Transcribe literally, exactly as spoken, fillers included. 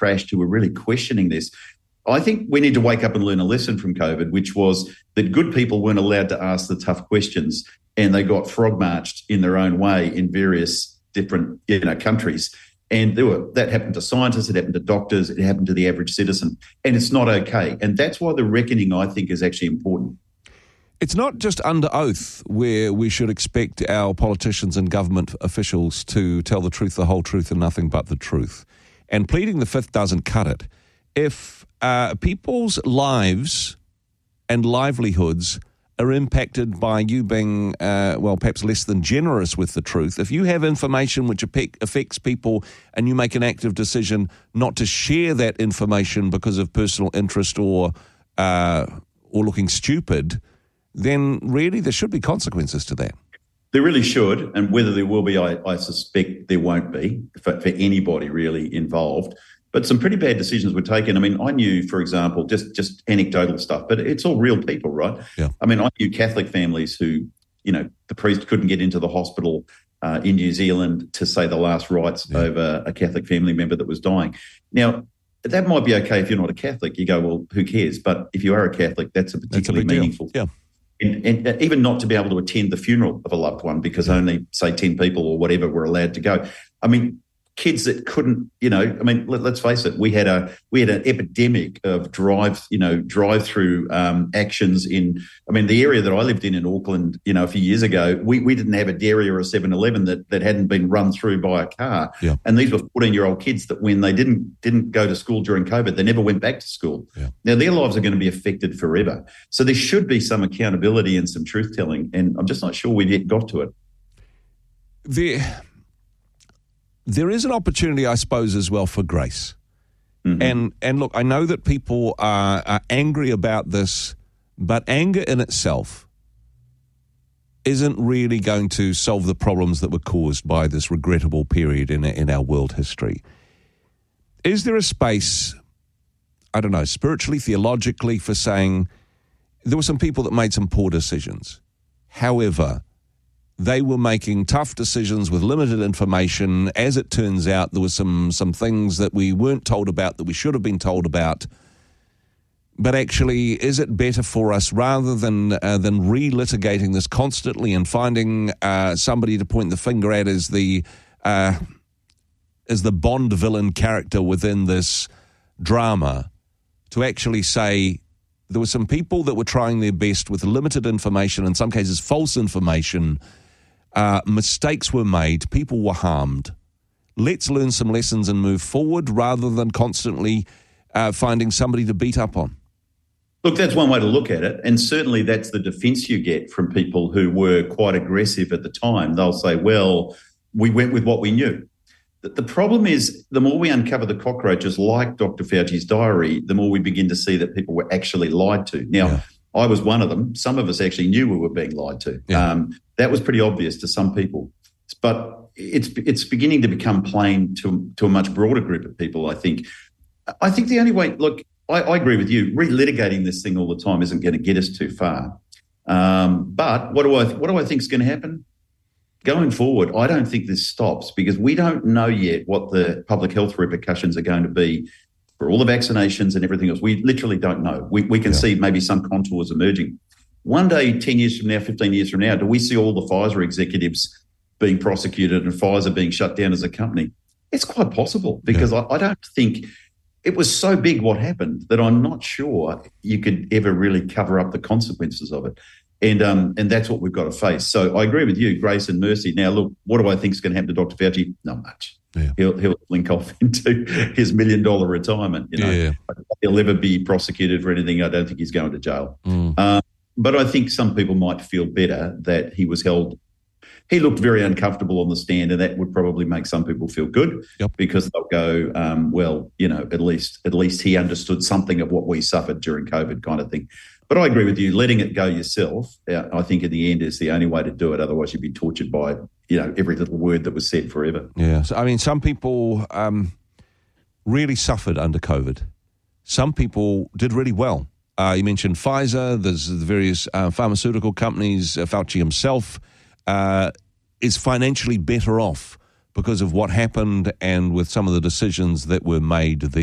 crashed who were really questioning this. I think we need to wake up and learn a lesson from COVID, which was that good people weren't allowed to ask the tough questions, and they got frog-marched in their own way in various different you know, countries. And there were, that happened to scientists, it happened to doctors, it happened to the average citizen, and it's not okay. And that's why the reckoning, I think, is actually important. It's not just under oath where we should expect our politicians and government officials to tell the truth, the whole truth, and nothing but the truth. And pleading the fifth doesn't cut it. If uh, people's lives and livelihoods are impacted by you being, uh, well, perhaps less than generous with the truth, if you have information which affects people and you make an active decision not to share that information because of personal interest or uh, or looking stupid, then really there should be consequences to that. There really should, and whether there will be, I, I suspect there won't be for, for anybody really involved. But some pretty bad decisions were taken. I mean, I knew, for example, just, just anecdotal stuff, but it's all real people, right? Yeah. I mean, I knew Catholic families who, you know, the priest couldn't get into the hospital uh, in New Zealand to say the last rites yeah. over a Catholic family member that was dying. Now, that might be okay if you're not a Catholic. You go, well, who cares? But if you are a Catholic, that's a particularly that's a meaningful deal. Yeah. And, and even not to be able to attend the funeral of a loved one because only, say, ten people or whatever were allowed to go. I mean, kids that couldn't, you know, I mean, let, let's face it, we had a we had an epidemic of drive, you know, drive-through um, actions in, I mean, the area that I lived in in Auckland, you know, a few years ago, we, we didn't have a dairy or a seven eleven that, that hadn't been run through by a car. Yeah. And these were fourteen-year-old kids that when they didn't didn't go to school during COVID, they never went back to school. Yeah. Now, their lives are going to be affected forever. So there should be some accountability and some truth-telling, and I'm just not sure we've yet got to it. The... There is an opportunity, I suppose, as well for grace. Mm-hmm. And and look, I know that people are, are angry about this, but anger in itself isn't really going to solve the problems that were caused by this regrettable period in in our world history. Is there a space, I don't know, spiritually, theologically, for saying there were some people that made some poor decisions? However, they were making tough decisions with limited information. As it turns out, there were some some things that we weren't told about that we should have been told about. But actually, is it better for us, rather than uh, than relitigating this constantly and finding uh, somebody to point the finger at as the uh, as the Bond villain character within this drama, to actually say there were some people that were trying their best with limited information, in some cases false information. Uh, mistakes were made, people were harmed. Let's learn some lessons and move forward rather than constantly uh, finding somebody to beat up on. Look, that's one way to look at it, and certainly that's the defence you get from people who were quite aggressive at the time. They'll say, well, we went with what we knew. The problem is, the more we uncover the cockroaches, like Doctor Fauci's diary, the more we begin to see that people were actually lied to. Now, yeah. I was one of them. Some of us actually knew we were being lied to. Yeah. Um, that was pretty obvious to some people. But it's it's beginning to become plain to, to a much broader group of people, I think. I think the only way, look, I, I agree with you, relitigating this thing all the time isn't going to get us too far. Um, but what do I what do I think is going to happen? Going forward, I don't think this stops because we don't know yet what the public health repercussions are going to be for all the vaccinations and everything else. We literally don't know. We we can yeah. see maybe some contours emerging. One day, ten years from now, fifteen years from now, do we see all the Pfizer executives being prosecuted and Pfizer being shut down as a company? It's quite possible because yeah. I, I don't think it was so big what happened that I'm not sure you could ever really cover up the consequences of it. And um, and that's what we've got to face. So I agree with you, grace and mercy. Now, look, what do I think is going to happen to Doctor Fauci? Not much. Yeah. He'll he'll link off into his million dollar retirement. You know, yeah. He'll never be prosecuted for anything. I don't think he's going to jail. Mm. Um, but I think some people might feel better that he was held. He looked very uncomfortable on the stand, and that would probably make some people feel good yep. because they'll go, um, well, you know, at least at least he understood something of what we suffered during COVID, kind of thing. But I agree with you. Letting it go yourself, uh, I think in the end is the only way to do it. Otherwise, you'd be tortured by, you know, every little word that was said forever. Yeah. So, I mean, some people um, really suffered under COVID. Some people did really well. Uh, you mentioned Pfizer. There's the various uh, pharmaceutical companies. Uh, Fauci himself uh, is financially better off because of what happened and with some of the decisions that were made there.